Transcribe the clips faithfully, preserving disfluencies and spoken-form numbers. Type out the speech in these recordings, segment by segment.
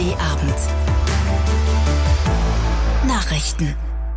D Abend. Nachrichten.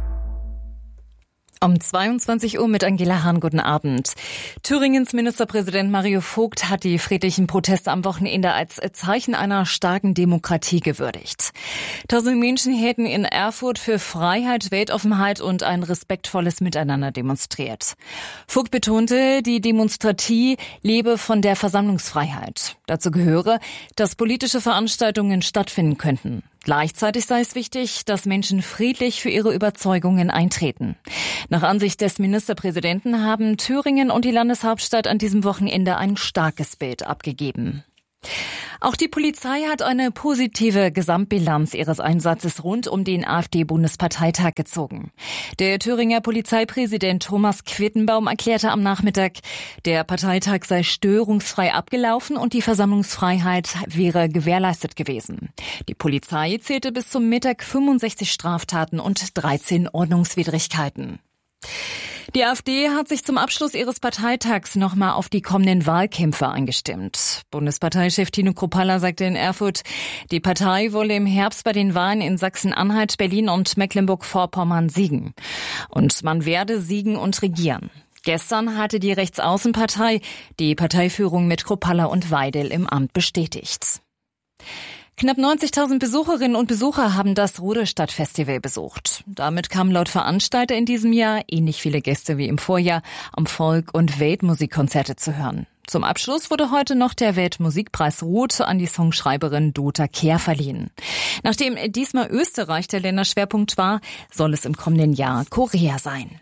Um zweiundzwanzig Uhr mit Angela Hahn, guten Abend. Thüringens Ministerpräsident Mario Vogt hat die friedlichen Proteste am Wochenende als Zeichen einer starken Demokratie gewürdigt. Tausende Menschen hätten in Erfurt für Freiheit, Weltoffenheit und ein respektvolles Miteinander demonstriert. Vogt betonte, die Demonstratie lebe von der Versammlungsfreiheit. Dazu gehöre, dass politische Veranstaltungen stattfinden könnten. Gleichzeitig sei es wichtig, dass Menschen friedlich für ihre Überzeugungen eintreten. Nach Ansicht des Ministerpräsidenten haben Thüringen und die Landeshauptstadt an diesem Wochenende ein starkes Bild abgegeben. Auch die Polizei hat eine positive Gesamtbilanz ihres Einsatzes rund um den AfD-Bundesparteitag gezogen. Der Thüringer Polizeipräsident Thomas Quittenbaum erklärte am Nachmittag, der Parteitag sei störungsfrei abgelaufen und die Versammlungsfreiheit wäre gewährleistet gewesen. Die Polizei zählte bis zum Mittag fünfundsechzig Straftaten und dreizehn Ordnungswidrigkeiten. Die AfD hat sich zum Abschluss ihres Parteitags nochmal auf die kommenden Wahlkämpfe eingestimmt. Bundesparteichef Tino Kruppalla sagte in Erfurt, die Partei wolle im Herbst bei den Wahlen in Sachsen-Anhalt, Berlin und Mecklenburg-Vorpommern siegen. Und man werde siegen und regieren. Gestern hatte die Rechtsaußenpartei die Parteiführung mit Kruppalla und Weidel im Amt bestätigt. Knapp neunzigtausend Besucherinnen und Besucher haben das Ruderstadt-Festival besucht. Damit kamen laut Veranstalter in diesem Jahr ähnlich viele Gäste wie im Vorjahr, um Volk- und Weltmusikkonzerte zu hören. Zum Abschluss wurde heute noch der Weltmusikpreis Rot an die Songschreiberin Dota Kehr verliehen. Nachdem diesmal Österreich der Länderschwerpunkt war, soll es im kommenden Jahr Korea sein.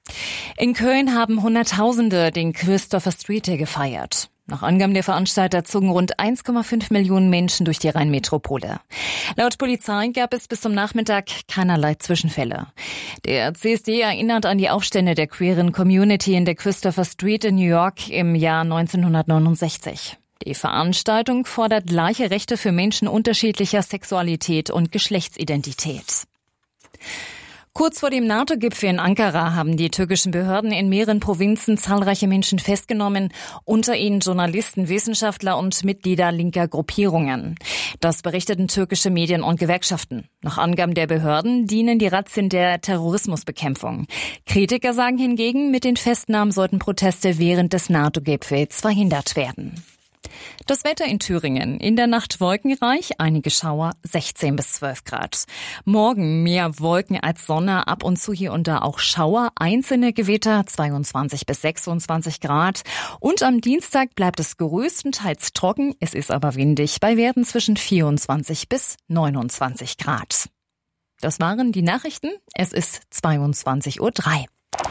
In Köln haben Hunderttausende den Christopher Street Day gefeiert. Nach Angaben der Veranstalter zogen rund eins Komma fünf Millionen Menschen durch die Rhein-Metropole. Laut Polizei gab es bis zum Nachmittag keinerlei Zwischenfälle. Der C S D erinnert an die Aufstände der queeren Community in der Christopher Street in New York im Jahr neunzehnhundertneunundsechzig. Die Veranstaltung fordert gleiche Rechte für Menschen unterschiedlicher Sexualität und Geschlechtsidentität. Kurz vor dem NATO-Gipfel in Ankara haben die türkischen Behörden in mehreren Provinzen zahlreiche Menschen festgenommen, unter ihnen Journalisten, Wissenschaftler und Mitglieder linker Gruppierungen. Das berichteten türkische Medien und Gewerkschaften. Nach Angaben der Behörden dienen die Razzien der Terrorismusbekämpfung. Kritiker sagen hingegen, mit den Festnahmen sollten Proteste während des NATO-Gipfels verhindert werden. Das Wetter in Thüringen. In der Nacht wolkenreich, einige Schauer, sechzehn bis zwölf Grad. Morgen mehr Wolken als Sonne, ab und zu hier und da auch Schauer, einzelne Gewitter, zweiundzwanzig bis sechsundzwanzig Grad. Und am Dienstag bleibt es größtenteils trocken, es ist aber windig, bei Werten zwischen vierundzwanzig bis neunundzwanzig Grad. Das waren die Nachrichten, es ist zweiundzwanzig Uhr drei.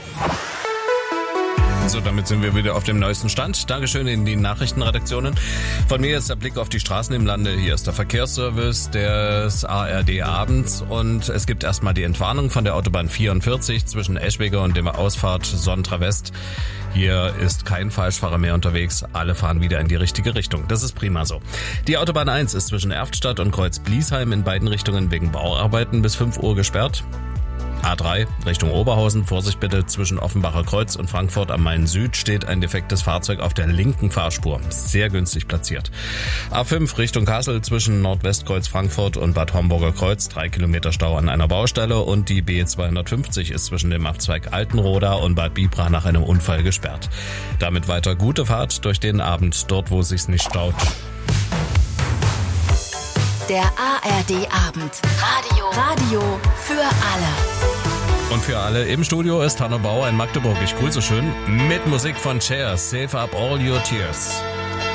So, damit sind wir wieder auf dem neuesten Stand. Dankeschön in die Nachrichtenredaktionen. Von mir jetzt der Blick auf die Straßen im Lande. Hier ist der Verkehrsservice des A R D Abends und es gibt erstmal die Entwarnung von der Autobahn vierundvierzig zwischen Eschwege und dem Ausfahrt Sontra West. Hier ist kein Falschfahrer mehr unterwegs. Alle fahren wieder in die richtige Richtung. Das ist prima so. Die Autobahn eins ist zwischen Erftstadt und Kreuz-Bliesheim in beiden Richtungen wegen Bauarbeiten bis fünf Uhr gesperrt. A drei Richtung Oberhausen, Vorsicht bitte, zwischen Offenbacher Kreuz und Frankfurt am Main Süd steht ein defektes Fahrzeug auf der linken Fahrspur. Sehr günstig platziert. A fünf Richtung Kassel zwischen Nordwestkreuz Frankfurt und Bad Homburger Kreuz, drei Kilometer Stau an einer Baustelle und die B zweihundertfünfzig ist zwischen dem Abzweig Altenroda und Bad Bibra nach einem Unfall gesperrt. Damit weiter gute Fahrt durch den Abend, dort wo es sich nicht staut. Der A R D Abend. Radio. Radio für alle. Und für alle im Studio ist Hanno Bauer in Magdeburg. Ich grüße schön mit Musik von Cher. Save up all your tears.